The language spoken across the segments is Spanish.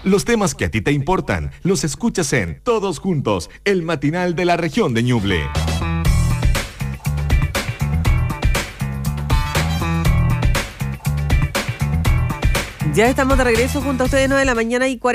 Los temas que a ti te importan los escuchas en Todos Juntos, el matinal de la región de Ñuble. Ya estamos de regreso junto a ustedes, 9 de la mañana y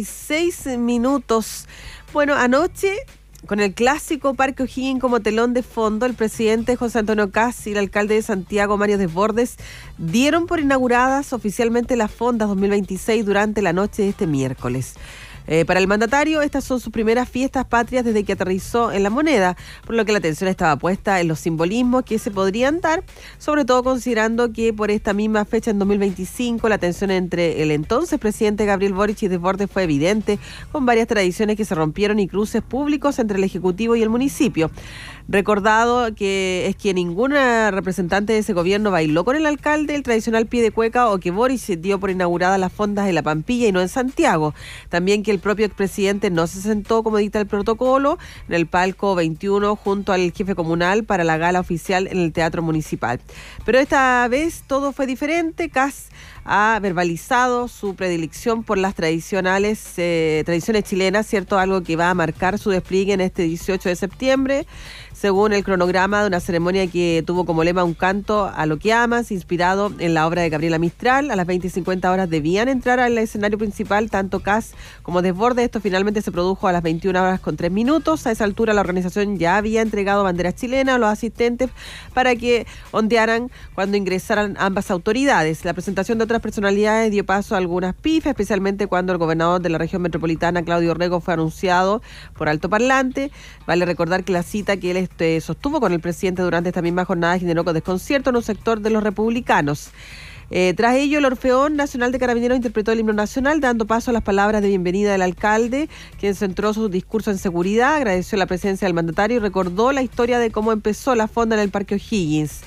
46 minutos. Bueno, anoche, con el clásico Parque O'Higgins como telón de fondo, el presidente José Antonio Kast y el alcalde de Santiago, Mario Desbordes, dieron por inauguradas oficialmente las fondas 2026 durante la noche de este miércoles. Para el mandatario, estas son sus primeras fiestas patrias desde que aterrizó en La Moneda, por lo que la atención estaba puesta en los simbolismos que se podrían dar, sobre todo considerando que por esta misma fecha en 2025 la tensión entre el entonces presidente Gabriel Boric y Desbordes fue evidente, con varias tradiciones que se rompieron y cruces públicos entre el Ejecutivo y el municipio. Recordado que es que ninguna representante de ese gobierno bailó con el alcalde el tradicional pie de cueca, o que Boric dio por inauguradas las fondas en La Pampilla y no en Santiago. También que el propio expresidente no se sentó, como dicta el protocolo, en el palco 21 junto al jefe comunal para la gala oficial en el Teatro Municipal. Pero esta vez todo fue diferente. Kast ha verbalizado su predilección por las tradiciones chilenas, ¿cierto? Algo que va a marcar su despliegue en este 18 de septiembre. Según el cronograma de una ceremonia que tuvo como lema un canto a lo que amas, inspirado en la obra de Gabriela Mistral, a las 20:50 horas debían entrar al escenario principal tanto Kast como Desbordes. Esto finalmente se produjo a las 21 horas con 3 minutos. A esa altura la organización ya había entregado banderas chilenas a los asistentes para que ondearan cuando ingresaran ambas autoridades. La presentación de otras personalidades dio paso a algunas pifas, especialmente cuando el gobernador de la región metropolitana, Claudio Rego, fue anunciado por altoparlante. Vale recordar que la cita que él sostuvo con el presidente durante esta misma jornada generó desconcierto en un sector de los republicanos. Tras ello, el Orfeón Nacional de Carabineros interpretó el himno nacional, dando paso a las palabras de bienvenida del alcalde, quien centró su discurso en seguridad, agradeció la presencia del mandatario y recordó la historia de cómo empezó la fonda en el Parque O'Higgins.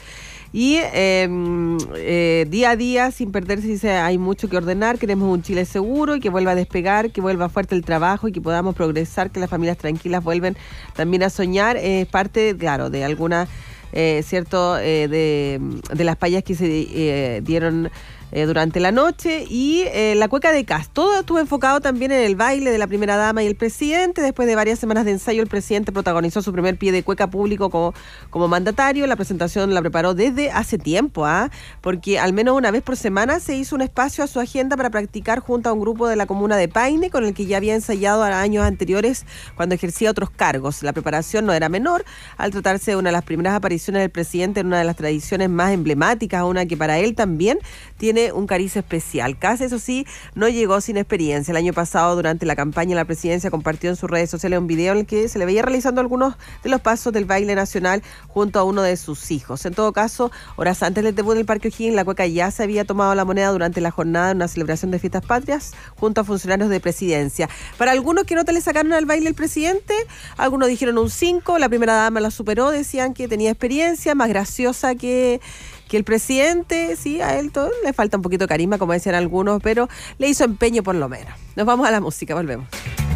Y día a día, sin perderse, dice, hay mucho que ordenar, queremos un Chile seguro y que vuelva a despegar, que vuelva fuerte el trabajo y que podamos progresar, que las familias tranquilas vuelven también a soñar. Es parte, claro, de alguna, de las payas que se dieron durante la noche. Y la cueca de Kast, todo estuvo enfocado también en el baile de la primera dama y el presidente. Después de varias semanas de ensayo, el presidente protagonizó su primer pie de cueca público como mandatario. La presentación la preparó desde hace tiempo, porque al menos una vez por semana se hizo un espacio a su agenda para practicar junto a un grupo de la comuna de Paine, con el que ya había ensayado a años anteriores cuando ejercía otros cargos. La preparación no era menor, al tratarse de una de las primeras apariciones del presidente en una de las tradiciones más emblemáticas, una que para él también tiene un cariz especial. Kast, eso sí, no llegó sin experiencia. El año pasado, durante la campaña de la presidencia, compartió en sus redes sociales un video en el que se le veía realizando algunos de los pasos del baile nacional junto a uno de sus hijos. En todo caso, horas antes del debut del Parque O'Higgins, la cueca ya se había tomado La Moneda durante la jornada de una celebración de fiestas patrias junto a funcionarios de presidencia. Para algunos que no te le sacaron al baile el presidente, algunos dijeron un 5, la primera dama la superó, decían que tenía experiencia, más graciosa que el presidente. Sí, a él todo le falta un poquito de carisma, como decían algunos, pero le hizo empeño por lo menos. Nos vamos a la música, volvemos.